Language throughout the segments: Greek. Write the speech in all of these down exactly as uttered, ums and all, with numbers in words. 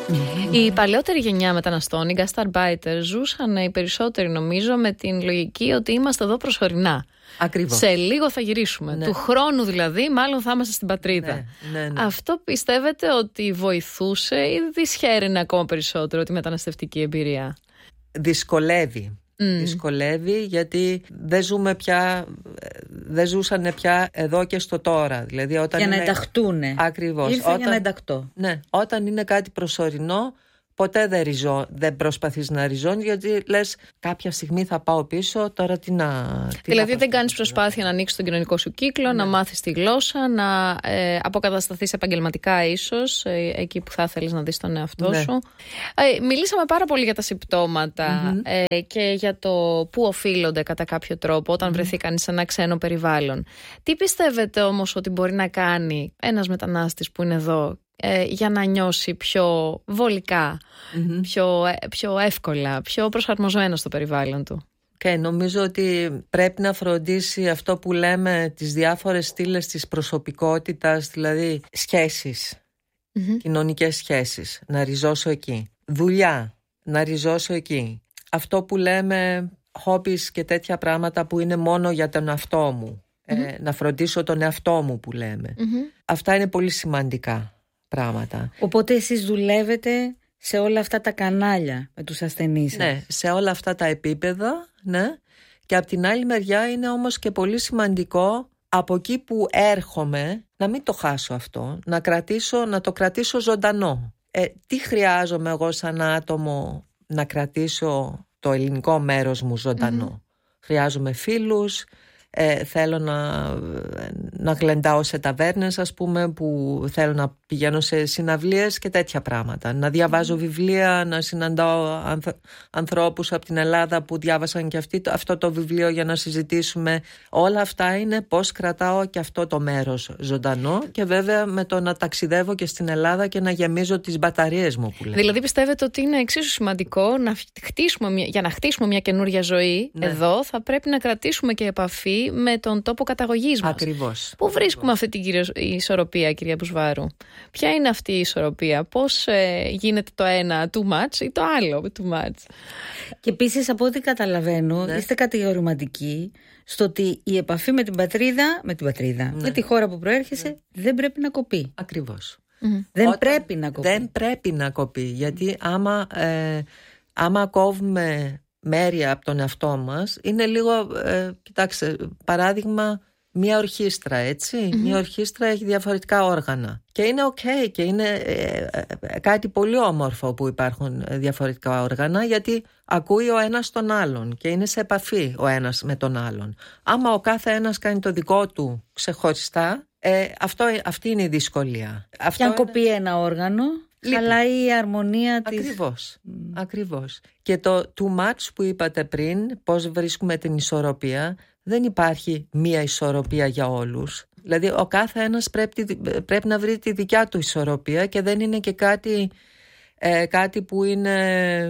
Mm-hmm. Η παλαιότερη γενιά μεταναστών, οι gastarbeiter, ζούσαν οι περισσότεροι νομίζω με την λογική ότι είμαστε εδώ προσωρινά. Ακριβώς. Σε λίγο θα γυρίσουμε. Ναι. Του χρόνου δηλαδή, μάλλον θα είμαστε στην πατρίδα. Ναι, ναι, ναι. Αυτό πιστεύετε ότι βοηθούσε ή δυσχέρινε ακόμα περισσότερο τη μεταναστευτική εμπειρία? Δυσκολεύει. Mm. Δυσκολεύει γιατί δεν ζούμε πια, δεν ζούσαν πια εδώ και στο τώρα. Δηλαδή όταν για είναι... να ενταχτούνε. Ακριβώς. Ήρθα όταν... για να ενταχτώ. Ναι, όταν είναι κάτι προσωρινό, ποτέ δεν, ριζώ, δεν προσπαθείς να ριζώνεις, γιατί λες κάποια στιγμή θα πάω πίσω, τώρα τι να... Τι δηλαδή να δεν κάνεις προσπάθεια να ανοίξεις τον κοινωνικό σου κύκλο, ναι. να μάθεις τη γλώσσα, να ε, αποκατασταθείς επαγγελματικά ίσως, ε, εκεί που θα ήθελες να δεις τον εαυτό ναι. σου. Ε, μιλήσαμε πάρα πολύ για τα συμπτώματα mm-hmm. ε, και για το πού οφείλονται κατά κάποιο τρόπο όταν mm-hmm. βρεθεί κανείς σε ένα ξένο περιβάλλον. Τι πιστεύετε όμως ότι μπορεί να κάνει ένας μετανάστης που είναι εδώ Ε, για να νιώσει πιο βολικά, mm-hmm. πιο, πιο εύκολα, πιο προσαρμοσμένο στο περιβάλλον του? Και okay, νομίζω ότι πρέπει να φροντίσει αυτό που λέμε τις διάφορες στήλες της προσωπικότητας, δηλαδή σχέσεις, mm-hmm. κοινωνικές σχέσεις, να ριζώσω εκεί. Δουλειά, να ριζώσω εκεί. Αυτό που λέμε hobbies και τέτοια πράγματα που είναι μόνο για τον εαυτό μου, mm-hmm. ε, να φροντίσω τον εαυτό μου που λέμε. Mm-hmm. Αυτά είναι πολύ σημαντικά πράγματα. Οπότε εσείς δουλεύετε σε όλα αυτά τα κανάλια με τους ασθενείς σας? Ναι, σε όλα αυτά τα επίπεδα, ναι. Και από την άλλη μεριά είναι όμως και πολύ σημαντικό από εκεί που έρχομαι να μην το χάσω αυτό, να, κρατήσω, να το κρατήσω ζωντανό. Ε, τι χρειάζομαι εγώ σαν άτομο να κρατήσω το ελληνικό μέρος μου ζωντανό? Mm-hmm. Χρειάζομαι φίλους, Ε, θέλω να, να γλεντάω σε ταβέρνες, ας πούμε, που θέλω να πηγαίνω σε συναυλίες και τέτοια πράγματα, να διαβάζω mm. βιβλία, να συναντάω ανθ, ανθρώπους από την Ελλάδα που διάβασαν και αυτοί το, αυτό το βιβλίο για να συζητήσουμε. Όλα αυτά είναι πώς κρατάω και αυτό το μέρος ζωντανό, και βέβαια με το να ταξιδεύω και στην Ελλάδα και να γεμίζω τις μπαταρίες μου που λέμε. Δηλαδή πιστεύετε ότι είναι εξίσου σημαντικό να χτίσουμε μια, για να χτίσουμε μια καινούργια ζωή, ναι. εδώ θα πρέπει να κρατήσουμε και επαφή με τον τόπο καταγωγής μας. Ακριβώς. Πού βρίσκουμε αυτή την κυρίως, η ισορροπία, κυρία Μπουσβάρου? Ποια είναι αυτή η ισορροπία? Πώς ε, γίνεται το ένα too much ή το άλλο too much? Και επίσης από ό,τι καταλαβαίνω, ναι. είστε κατηγορηματικοί στο ότι η επαφή με την πατρίδα, με την πατρίδα, ναι. με τη χώρα που προέρχεσαι, ναι. δεν πρέπει να κοπεί. Ακριβώς. Mm-hmm. Δεν Όταν πρέπει να κοπεί. Δεν πρέπει να κοπεί, γιατί άμα, ε, άμα κόβουμε μέρη από τον εαυτό μας, είναι λίγο, ε, κοιτάξτε, παράδειγμα, μια ορχήστρα, έτσι. Mm-hmm. Μια ορχήστρα έχει διαφορετικά όργανα. Και είναι ok και είναι ε, ε, κάτι πολύ όμορφο που υπάρχουν διαφορετικά όργανα, γιατί ακούει ο ένας τον άλλον και είναι σε επαφή ο ένας με τον άλλον. Άμα ο κάθε ένας κάνει το δικό του ξεχωριστά, ε, αυτό, αυτή είναι η δυσκολία. Και αυτό αν είναι... κοπεί ένα όργανο, χαλάει η αρμονία της. Ακριβώς, mm. ακριβώς. Και το too much που είπατε πριν, πώς βρίσκουμε την ισορροπία, δεν υπάρχει μία ισορροπία για όλους. Δηλαδή ο κάθε ένας πρέπει, πρέπει να βρει τη δικιά του ισορροπία, και δεν είναι και κάτι, ε, κάτι που είναι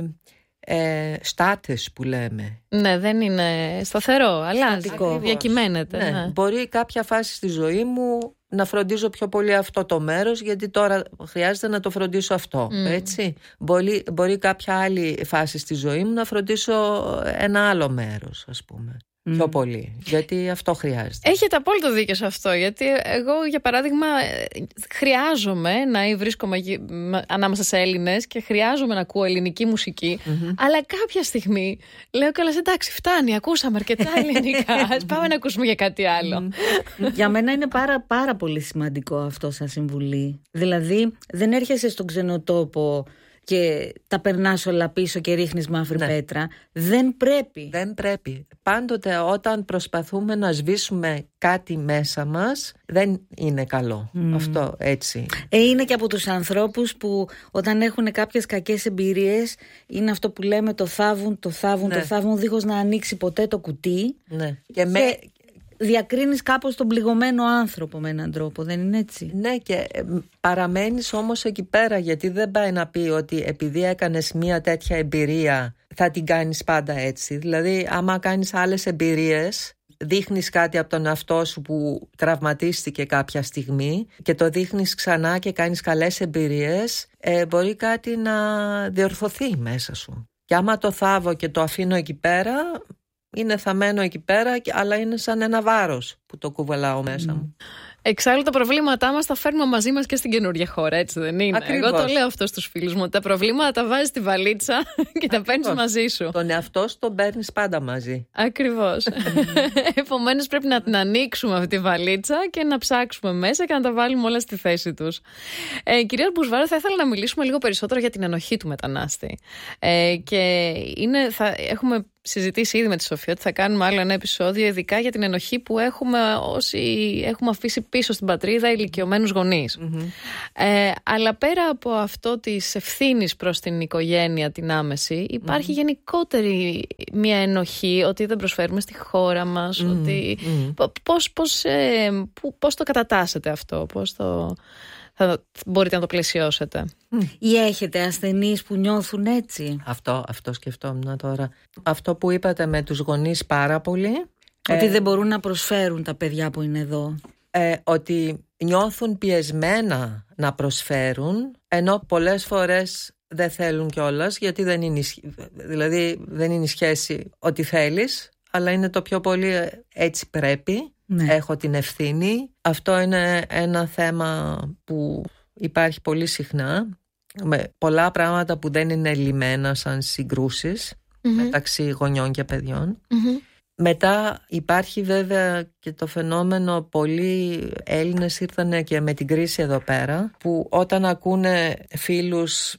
ε, στάτες που λέμε. Ναι, δεν είναι σταθερό, αλλά διακυμαίνεται. Ναι. Ναι. Μπορεί κάποια φάση στη ζωή μου να φροντίζω πιο πολύ αυτό το μέρος, γιατί τώρα χρειάζεται να το φροντίσω αυτό, mm. έτσι. Μπορεί, μπορεί κάποια άλλη φάση στη ζωή μου να φροντίσω ένα άλλο μέρος, ας πούμε. Mm. Πιο πολύ, γιατί αυτό χρειάζεται. Έχετε απόλυτο δίκιο σε αυτό, γιατί εγώ για παράδειγμα χρειάζομαι να βρίσκομαι ανάμεσα σε Έλληνες και χρειάζομαι να ακούω ελληνική μουσική, mm-hmm. αλλά κάποια στιγμή λέω καλά, εντάξει, φτάνει, ακούσαμε αρκετά ελληνικά, ας πάμε να ακούσουμε για κάτι άλλο. Mm. Για μένα είναι πάρα, πάρα πολύ σημαντικό αυτό σαν συμβουλή. Δηλαδή δεν έρχεσαι στον ξενοτόπο και τα περνάς όλα πίσω και ρίχνεις μαύρη ναι. πέτρα. Δεν πρέπει. Δεν πρέπει. Πάντοτε όταν προσπαθούμε να σβήσουμε κάτι μέσα μας, δεν είναι καλό. Mm. Αυτό έτσι. Ε, είναι και από τους ανθρώπους που όταν έχουν κάποιες κακές εμπειρίες, είναι αυτό που λέμε το θάβουν, το θάβουν, ναι. το θάβουν, δίχως να ανοίξει ποτέ το κουτί. Ναι. Και, με... και διακρίνεις κάπως τον πληγωμένο άνθρωπο με έναν τρόπο, δεν είναι έτσι? Ναι, και παραμένεις όμως εκεί πέρα, γιατί δεν πάει να πει ότι επειδή έκανες μια τέτοια εμπειρία θα την κάνεις πάντα έτσι. Δηλαδή άμα κάνεις άλλες εμπειρίες δείχνεις κάτι από τον εαυτό σου που τραυματίστηκε κάποια στιγμή και το δείχνεις ξανά και κάνεις καλές εμπειρίες, ε, μπορεί κάτι να διορθωθεί μέσα σου. Και άμα το θάβω και το αφήνω εκεί πέρα, είναι θαμμένο εκεί πέρα, αλλά είναι σαν ένα βάρος που το κουβαλάω μέσα μου. Εξάλλου τα προβλήματά μας τα φέρνουμε μαζί μας και στην καινούργια χώρα, έτσι δεν είναι? Ακριβώς. Εγώ το λέω αυτό στους φίλους μου, τα προβλήματα τα βάζεις στη βαλίτσα και τα παίρνεις μαζί σου. Τον εαυτό σου τον παίρνεις πάντα μαζί. Ακριβώς. Επομένως πρέπει να την ανοίξουμε αυτή τη βαλίτσα και να ψάξουμε μέσα και να τα βάλουμε όλα στη θέση τους. Ε, κυρία Μπουσβάρα, θα ήθελα να μιλήσουμε λίγο περισσότερο για την ενοχή του μετανάστη. Ε, και είναι, θα, έχουμε συζητήσει ήδη με τη Σοφία ότι θα κάνουμε άλλο ένα επεισόδιο ειδικά για την ενοχή που έχουμε όσοι έχουμε αφήσει πίσω στην πατρίδα ηλικιωμένους γονείς. Mm-hmm. Ε, αλλά πέρα από αυτό της ευθύνης προς την οικογένεια την άμεση, υπάρχει mm-hmm. γενικότερη μια ενοχή ότι δεν προσφέρουμε στη χώρα μας, mm-hmm. ότι mm-hmm. πώς, πώς, ε, πώς το κατατάσσετε αυτό, πώς το... θα μπορείτε να το πλαισιώσετε? Ή έχετε ασθενείς που νιώθουν έτσι? Αυτό, αυτό σκεφτόμουν τώρα. Αυτό που είπατε με τους γονείς πάρα πολύ. Ότι ε, δεν μπορούν να προσφέρουν τα παιδιά που είναι εδώ. Ε, ότι νιώθουν πιεσμένα να προσφέρουν, ενώ πολλές φορές δεν θέλουν κιόλας, γιατί δεν είναι, δηλαδή δεν είναι η σχέση ότι θέλεις, αλλά είναι το πιο πολύ έτσι πρέπει. Ναι. Έχω την ευθύνη. Αυτό είναι ένα θέμα που υπάρχει πολύ συχνά, με πολλά πράγματα που δεν είναι λυμμένα σαν συγκρούσεις mm-hmm. μεταξύ γονιών και παιδιών. Mm-hmm. Μετά υπάρχει βέβαια και το φαινόμενο, πολλοί Έλληνες ήρθαν και με την κρίση εδώ πέρα, που όταν ακούνε φίλους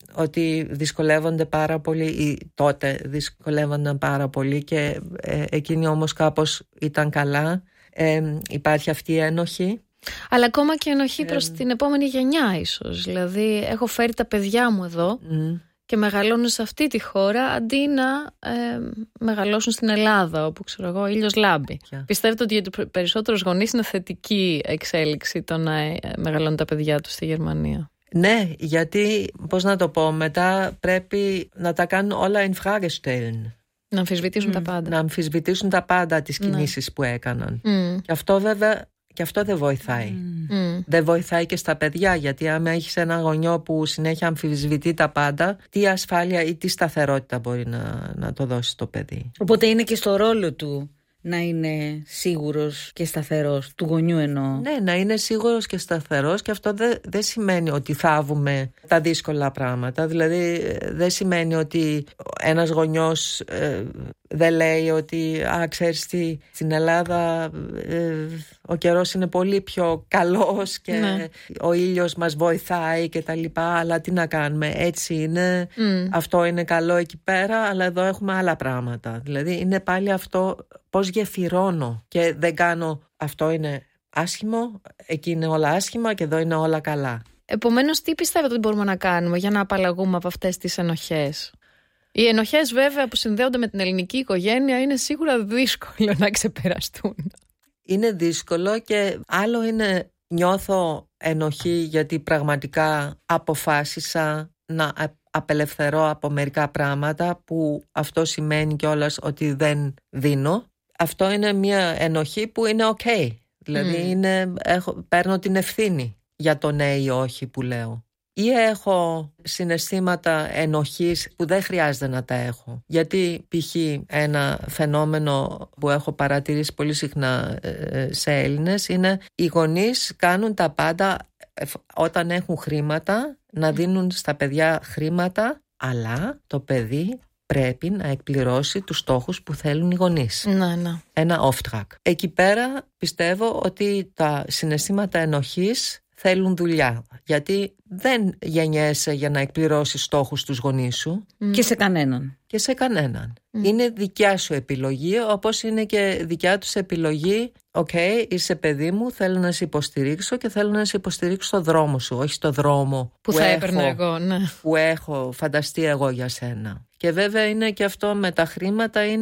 ότι δυσκολεύονται πάρα πολύ ή τότε δυσκολεύονταν πάρα πολύ και ε, εκείνοι όμως κάπως ήταν καλά, ε, υπάρχει αυτή η ένοχη. Αλλά ακόμα και ενοχή προς ε, την επόμενη γενιά ίσως. Δηλαδή έχω φέρει τα παιδιά μου εδώ mm. και μεγαλώνουν σε αυτή τη χώρα αντί να ε, μεγαλώσουν στην Ελλάδα, όπου ξέρω εγώ ήλιος λάμπει. Yeah. Πιστεύετε ότι για τους περισσότερους γονείς είναι θετική εξέλιξη το να ε, μεγαλώνουν τα παιδιά τους στη Γερμανία? Ναι, γιατί, πώς να το πω, μετά πρέπει να τα κάνουν όλα in Frage stellen. Να αμφισβητήσουν mm. τα πάντα. Να αμφισβητήσουν τα πάντα τις κινήσεις mm. που έκαναν. Mm. Και αυτό βέβαια, και αυτό δεν βοηθάει. Mm. Δεν βοηθάει και στα παιδιά, γιατί άμα έχεις ένα γονιό που συνέχεια αμφισβητεί τα πάντα, τι ασφάλεια ή τι σταθερότητα μπορεί να, να το δώσει στο παιδί. Οπότε είναι και στο ρόλο του να είναι σίγουρος και σταθερός, του γονιού εννοώ. Ναι, να είναι σίγουρος και σταθερός, και αυτό δεν δε σημαίνει ότι θάβουμε τα δύσκολα πράγματα. Δηλαδή δεν σημαίνει ότι ένας γονιός ε, δεν λέει ότι α, ξέρεις τι, στην Ελλάδα ε, ο καιρός είναι πολύ πιο καλός και ναι. ο ήλιος μας βοηθάει και τα λοιπά, αλλά τι να κάνουμε, έτσι είναι, mm. αυτό είναι καλό εκεί πέρα, αλλά εδώ έχουμε άλλα πράγματα. Δηλαδή είναι πάλι αυτό, πώς γεφυρώνω και δεν κάνω αυτό είναι άσχημο, εκεί είναι όλα άσχημα και εδώ είναι όλα καλά. Επομένως, τι πιστεύετε ότι μπορούμε να κάνουμε για να απαλλαγούμε από αυτές τις ενοχές? Οι ενοχές βέβαια που συνδέονται με την ελληνική οικογένεια είναι σίγουρα δύσκολο να ξεπεραστούν. Είναι δύσκολο, και άλλο είναι νιώθω ενοχή γιατί πραγματικά αποφάσισα να απελευθερώ από μερικά πράγματα, που αυτό σημαίνει κιόλας ότι δεν δίνω. Αυτό είναι μια ενοχή που είναι ok. Δηλαδή mm. είναι, έχω, παίρνω την ευθύνη για το ναι ή όχι που λέω. Ή έχω συναισθήματα ενοχής που δεν χρειάζεται να τα έχω. Γιατί π.χ. ένα φαινόμενο που έχω παρατηρήσει πολύ συχνά σε Έλληνες είναι οι γονείς κάνουν τα πάντα όταν έχουν χρήματα, να δίνουν στα παιδιά χρήματα, αλλά το παιδί πρέπει να εκπληρώσει τους στόχους που θέλουν οι γονείς. Ναι, ναι. Ένα off-track. Εκεί πέρα πιστεύω ότι τα συναισθήματα ενοχής θέλουν δουλειά, γιατί δεν γεννιέσαι για να εκπληρώσεις στόχους τους γονείς σου. Mm. Και σε κανέναν. Και σε κανέναν. Mm. Είναι δικιά σου επιλογή, όπως είναι και δικιά τους επιλογή. Οκ, okay, είσαι παιδί μου, θέλω να σε υποστηρίξω και θέλω να σε υποστηρίξω στο δρόμο σου, όχι στο δρόμο που, που θα έπαιρνα εγώ, ναι. που έχω φανταστεί εγώ για σένα. Και βέβαια είναι και αυτό με τα χρήματα, είναι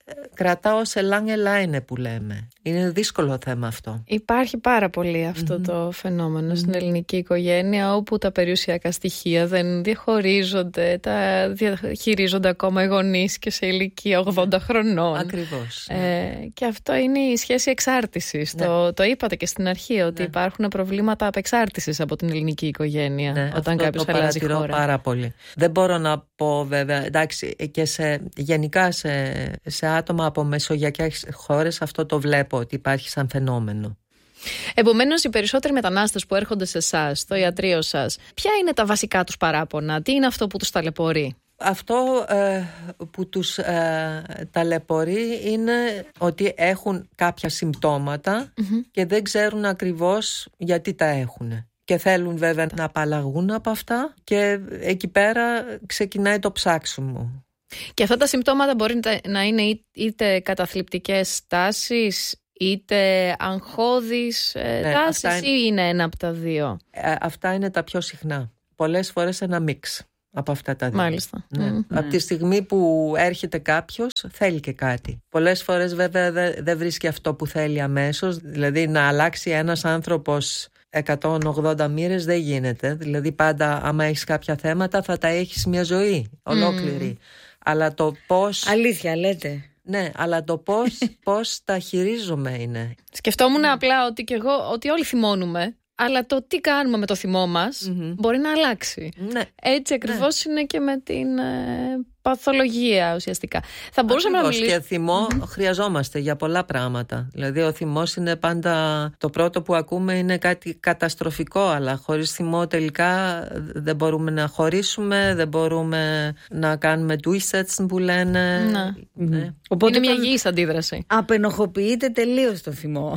κρατάω σε λάγε λάινε που λέμε. Είναι δύσκολο θέμα αυτό. Υπάρχει πάρα πολύ αυτό mm-hmm. το φαινόμενο mm-hmm. στην ελληνική οικογένεια, όπου τα περιουσιακά στοιχεία δεν διαχωρίζονται, τα διαχειρίζονται ακόμα οι γονείς και σε ηλικία ογδόντα χρονών. Ακριβώς. Ε, ναι. Και αυτό είναι η σχέση εξάρτησης. Ναι. Το, το είπατε και στην αρχή, ότι ναι. υπάρχουν προβλήματα απεξάρτησης από την ελληνική οικογένεια, ναι, όταν κάποιος αλλάζει χώρα. Το πάρα πολύ. Δεν μπορώ να πω βέβαια, εντάξει, και σε, γενικά σε, σε άτομα από μεσογειακές χώρες αυτό το βλέπω ότι υπάρχει σαν φαινόμενο. Επομένως, οι περισσότεροι μετανάστες που έρχονται σε εσάς, στο ιατρείο σας, ποια είναι τα βασικά τους παράπονα, τι είναι αυτό που τους ταλαιπωρεί? Αυτό ε, που τους ε, ταλαιπωρεί είναι ότι έχουν κάποια συμπτώματα mm-hmm. και δεν ξέρουν ακριβώς γιατί τα έχουν. Και θέλουν βέβαια να απαλλαγούν από αυτά και εκεί πέρα ξεκινάει το ψάξιμο. Και αυτά τα συμπτώματα μπορεί να είναι είτε καταθλιπτικές τάσεις, είτε αγχώδεις ναι, τάσεις ή είναι... είναι ένα από τα δύο? Ε, αυτά είναι τα πιο συχνά. Πολλές φορές ένα μίξ από αυτά τα δύο. Μάλιστα. Ναι. Mm. Από τη στιγμή που έρχεται κάποιος θέλει και κάτι. Πολλές φορές βέβαια δεν δε βρίσκει αυτό που θέλει αμέσως. Δηλαδή να αλλάξει ένας άνθρωπος εκατόν ογδόντα μοίρες δεν γίνεται. Δηλαδή πάντα άμα έχεις κάποια θέματα θα τα έχεις μια ζωή ολόκληρη. Mm. Αλλά το πώς... Αλήθεια λέτε. Ναι, αλλά το πώς, πώς τα χειρίζομαι είναι. Σκεφτόμουν mm. απλά ότι και εγώ, ότι όλοι θυμώνουμε, αλλά το τι κάνουμε με το θυμό μας mm-hmm. μπορεί να αλλάξει. Ναι. Έτσι ακριβώς ναι. είναι και με την ε, παθολογία ουσιαστικά. Θα μπορούσαμε ακριβώς, να μιλήσουμε. Και θυμό mm-hmm. χρειαζόμαστε για πολλά πράγματα. Δηλαδή ο θυμός είναι πάντα, το πρώτο που ακούμε είναι κάτι καταστροφικό, αλλά χωρίς θυμό τελικά δεν μπορούμε να χωρίσουμε, δεν μπορούμε να κάνουμε durchsetzen που λένε. Ναι. Ναι. Οπότε είναι μια υγιής αντίδραση. Απενοχοποιείται τελείως το θυμό.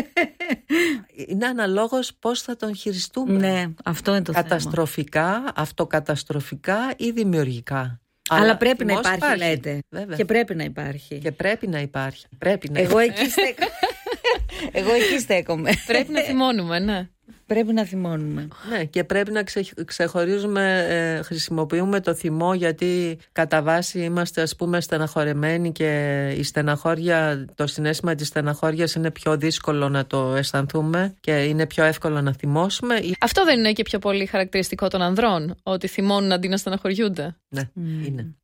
Είναι αναλόγως πώς θα τον χειριστούμε. Ναι, αυτό είναι το καταστροφικά, θέμα. αυτοκαταστροφικά ή δημιουργικά. Αλλά, Αλλά πρέπει να υπάρχει, υπάρχει, λέτε. Βέβαια. Και πρέπει να υπάρχει. Και πρέπει να υπάρχει. Πρέπει να Εγώ, υπάρχει. Εκεί στέκω... Εγώ εκεί στέκομαι. Πρέπει να θυμώνουμε, ναι. Πρέπει να θυμώνουμε. Ναι, και πρέπει να ξε, ξεχωρίζουμε, ε, χρησιμοποιούμε το θυμό γιατί κατά βάση είμαστε ας πούμε στεναχωρεμένοι και η στεναχώρια, το συναίσθημα της στεναχώριας είναι πιο δύσκολο να το αισθανθούμε και είναι πιο εύκολο να θυμώσουμε. Αυτό δεν είναι και πιο πολύ χαρακτηριστικό των ανδρών, ότι θυμώνουν αντί να στεναχωριούνται? Ναι, mm. είναι.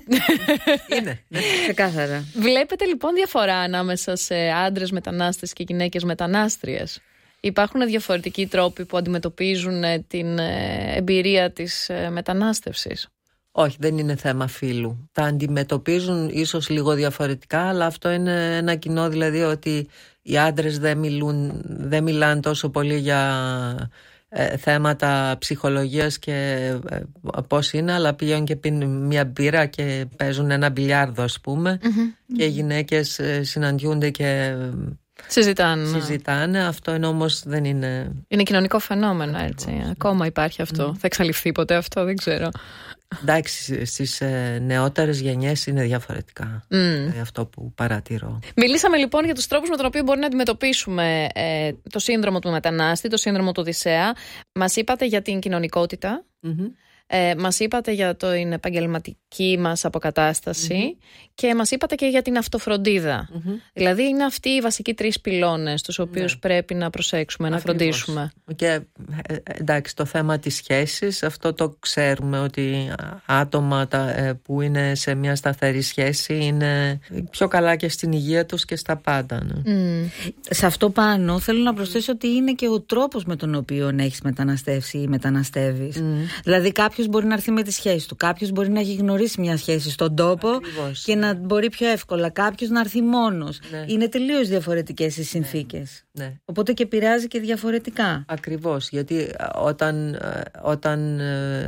Είναι, ναι. Ξεκάθαρα. Βλέπετε λοιπόν διαφορά ανάμεσα σε άντρες μετανάστες και γυναίκες μετανάστριες? Υπάρχουν διαφορετικοί τρόποι που αντιμετωπίζουν την εμπειρία της μετανάστευσης? Όχι, δεν είναι θέμα φύλου. Τα αντιμετωπίζουν ίσως λίγο διαφορετικά, αλλά αυτό είναι ένα κοινό, δηλαδή ότι οι άντρες δεν μιλούν, δεν μιλάνε τόσο πολύ για ε, θέματα ψυχολογίας και ε, πώς είναι, αλλά πηγαίνουν και πίνουν μια μπύρα και παίζουν ένα μπιλιάρδο ας πούμε mm-hmm. και οι γυναίκες ε, συναντιούνται και Συζητάνε. Συζητάνε. Αυτό είναι όμως δεν είναι... Είναι κοινωνικό φαινόμενο έτσι. Ακριβώς. Ακόμα υπάρχει αυτό. Mm. Θα εξαλειφθεί ποτέ αυτό, δεν ξέρω. Εντάξει, στις ε, νεότερες γενιές είναι διαφορετικά. Mm. Ε, αυτό που παρατηρώ. Μιλήσαμε λοιπόν για τους τρόπους με τον οποίο μπορεί να αντιμετωπίσουμε ε, το σύνδρομο του μετανάστη, το σύνδρομο του Οδυσσέα. Μας είπατε για την κοινωνικότητα. Mm-hmm. Ε, μας είπατε για την επαγγελματική μας αποκατάσταση mm-hmm. και μας είπατε και για την αυτοφροντίδα. Mm-hmm. Δηλαδή είναι αυτοί οι βασικοί τρεις πυλώνες τους οποίους ναι. πρέπει να προσέξουμε, ακριβώς. Να φροντίσουμε. Και εντάξει, το θέμα της σχέσης, αυτό το ξέρουμε ότι άτομα τα, που είναι σε μια σταθερή σχέση είναι πιο καλά και στην υγεία τους και στα πάντα. Ναι. Mm. Σε αυτό πάνω θέλω να προσθέσω ότι είναι και ο τρόπος με τον οποίο έχεις μεταναστεύσει ή μεταναστεύεις. Mm. Δηλαδή κάποιος μπορεί να έρθει με τη σχέση του, κάποιος μπορεί να έχει γνωρίσει μια σχέση στον τόπο ακριβώς. Και να μπορεί πιο εύκολα, κάποιος να έρθει μόνος. Ναι. Είναι τελείως διαφορετικές οι συνθήκες. Ναι. Ναι. Οπότε και επηρεάζει και διαφορετικά. Ακριβώς, γιατί όταν, όταν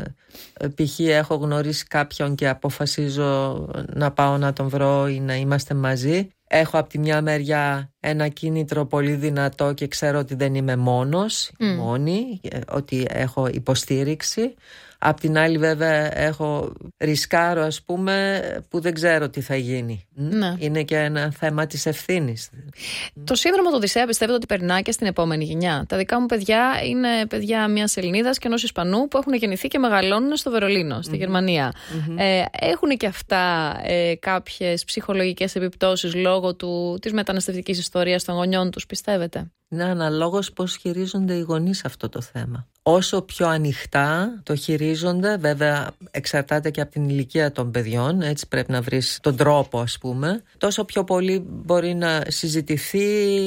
π.χ. έχω γνωρίσει κάποιον και αποφασίζω να πάω να τον βρω ή να είμαστε μαζί, έχω από τη μια μεριά ένα κίνητρο πολύ δυνατό και ξέρω ότι δεν είμαι μόνος, mm. μόνη, ότι έχω υποστήριξη. Απ' την άλλη βέβαια έχω ρισκάρω, ας πούμε, που δεν ξέρω τι θα γίνει. Ναι. Είναι και ένα θέμα της ευθύνης. Το σύνδρομο του Οδυσσέα πιστεύετε ότι περνά και στην επόμενη γενιά? Τα δικά μου παιδιά είναι παιδιά μιας Ελληνίδας και ενός Ισπανού που έχουν γεννηθεί και μεγαλώνουν στο Βερολίνο, στη mm-hmm. Γερμανία. Mm-hmm. Ε, έχουν και αυτά ε, κάποιες ψυχολογικές επιπτώσεις λόγω του, της μεταναστευτικής ιστορίας των γονιών τους, πιστεύετε? Είναι αναλόγως πώς χειρίζονται οι γονείς αυτό το θέμα. Όσο πιο ανοιχτά το χειρίζονται, βέβαια εξαρτάται και από την ηλικία των παιδιών, έτσι πρέπει να βρεις τον τρόπο, ας πούμε, τόσο πιο πολύ μπορεί να συζητηθεί,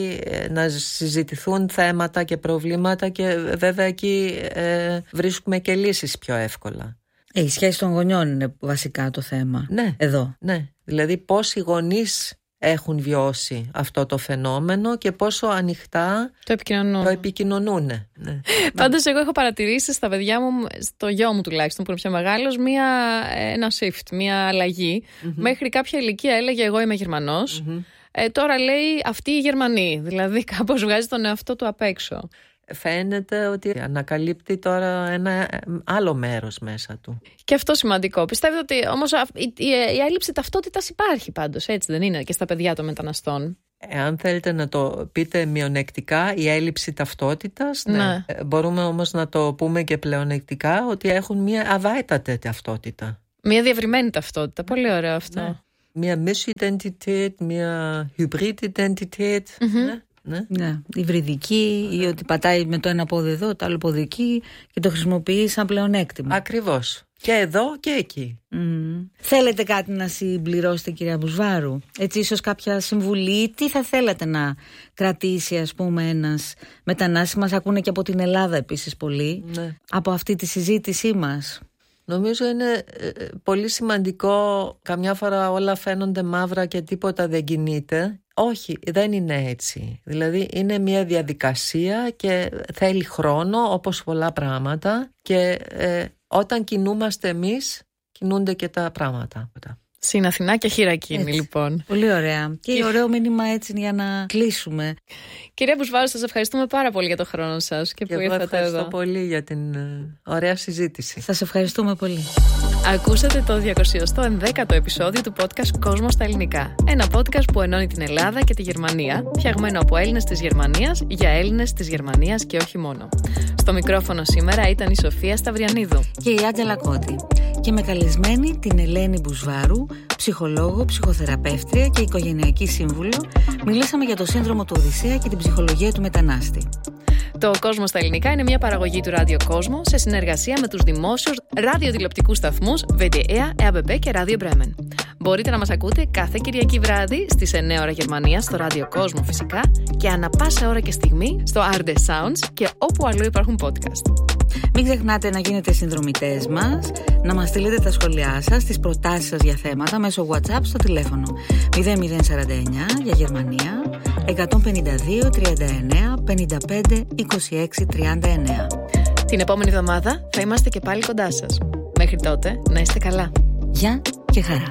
να συζητηθούν θέματα και προβλήματα και βέβαια εκεί ε, βρίσκουμε και λύσεις πιο εύκολα. Ε, η σχέση των γονιών είναι βασικά το θέμα. Ναι, εδώ. Ναι, δηλαδή πώς οι γονείς έχουν βιώσει αυτό το φαινόμενο και πόσο ανοιχτά το επικοινωνούν. Το επικοινωνούν. Ναι. Πάντως εγώ έχω παρατηρήσει στα παιδιά μου, στο γιο μου τουλάχιστον που είναι πιο μεγάλος, μία, ένα shift, μία αλλαγή. Mm-hmm. Μέχρι κάποια ηλικία έλεγε εγώ είμαι Γερμανός. Mm-hmm. Ε, τώρα λέει αυτή η Γερμανή. Δηλαδή κάπως βγάζει τον εαυτό του απ' έξω. Φαίνεται ότι ανακαλύπτει τώρα ένα άλλο μέρος μέσα του. Και αυτό σημαντικό. Πιστεύετε ότι όμως η, η, η έλλειψη ταυτότητας υπάρχει πάντως, έτσι δεν είναι, και στα παιδιά των μεταναστών? Εάν θέλετε να το πείτε μειονεκτικά, η έλλειψη ταυτότητας, ναι. ναι. Μπορούμε όμως να το πούμε και πλεονεκτικά, ότι έχουν μια αβάητατη ταυτότητα. Μια διευρυμένη ταυτότητα. Πολύ ωραίο αυτό. Ναι. Μια misidentität, μια hybrid-identität. Mm-hmm. Ναι. Ναι. Ναι, υβριδική ή ότι πατάει με το ένα πόδι εδώ, το άλλο πόδι εκεί και το χρησιμοποιεί σαν πλεονέκτημα. Ακριβώς. Και εδώ και εκεί. Mm. Θέλετε κάτι να συμπληρώσετε, κυρία Μπουσβάρου? Έτσι, ίσως κάποια συμβουλή, τι θα θέλατε να κρατήσει, ας πούμε, ένας μετανάστης? Μας ακούνε και από την Ελλάδα επίσης πολύ, ναι. από αυτή τη συζήτησή μας. Νομίζω είναι ε, πολύ σημαντικό, καμιά φορά όλα φαίνονται μαύρα και τίποτα δεν κινείται. Όχι, δεν είναι έτσι. Δηλαδή είναι μια διαδικασία και θέλει χρόνο, όπως πολλά πράγματα, και ε, όταν κινούμαστε εμείς, κινούνται και τα πράγματα. Συν Αθηνά και χειρακίνη, λοιπόν. Πολύ ωραία. Και, και ωραίο μήνυμα έτσι για να κλείσουμε. Κυρία Μπουσβάρου, σας ευχαριστούμε πάρα πολύ για το χρόνο σας και, και που ήρθατε εδώ. Ευχαριστώ πολύ για την uh, ωραία συζήτηση. Σας ευχαριστούμε πολύ. Ακούσατε το διακόσια ενδέκατο επεισόδιο του podcast «Κόσμο στα ελληνικά». Ένα podcast που ενώνει την Ελλάδα και τη Γερμανία, φτιαγμένο από Έλληνες της Γερμανίας για Έλληνες της Γερμανίας και όχι μόνο. Στο μικρόφωνο σήμερα ήταν η Σοφία Σταυριανίδου και η Άντζελα Κώτη. Και με καλεσμένη την Ελένη Μπουσβάρου, ψυχολόγο, ψυχοθεραπεύτρια και οικογενειακή σύμβουλο, μιλήσαμε για το σύνδρομο του Οδυσσέα και την ψυχολογία του μετανάστη. Το «Κόσμο στα ελληνικά» είναι μια παραγωγή του Ράδιο Κόσμο σε συνεργασία με τους δημόσιους ραδιοτηλεοπτικούς σταθμούς βι ντι έι, ε μπι πι και Ράδιο Μπρέμεν. Μπορείτε να μας ακούτε κάθε Κυριακή βράδυ στις εννέα ώρα Γερμανία στο Ράδιο Κόσμο φυσικά και ανα πάσα ώρα και στιγμή στο Arde Sounds και όπου αλλού υπάρχουν podcast. Μην ξεχνάτε να γίνετε συνδρομητές μας, να μας στείλετε τα σχόλιά σας, τις προτάσεις σας για θέματα μέσω WhatsApp στο τηλέφωνο μηδέν μηδέν σαράντα εννιά για Γερμανία εκατόν πενήντα δύο τριάντα εννέα πενήντα πέντε είκοσι έξι τριάντα εννέα. Την επόμενη εβδομάδα θα είμαστε και πάλι κοντά σας. Μέχρι τότε να είστε καλά. Γεια και χαρά.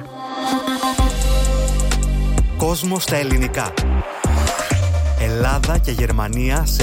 Κόσμο στα ελληνικά. Ελλάδα και Γερμανία σε